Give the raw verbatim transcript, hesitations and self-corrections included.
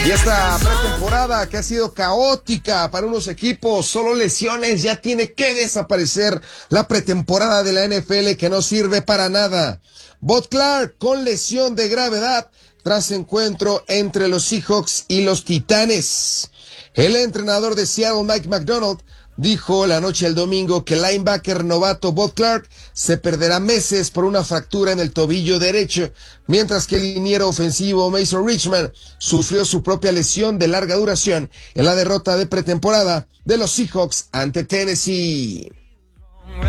Y esta pretemporada que ha sido caótica para unos equipos, solo lesiones, ya tiene que desaparecer la pretemporada de la N F L que no sirve para nada. Bob Clark con lesión de gravedad tras encuentro entre los Seahawks y los Titanes. El entrenador de Seattle, Mike Macdonald, dijo la noche del domingo que el linebacker novato Bob Clark se perderá meses por una fractura en el tobillo derecho, mientras que el liniero ofensivo Mason Richman sufrió su propia lesión de larga duración en la derrota de pretemporada de los Seahawks ante Tennessee.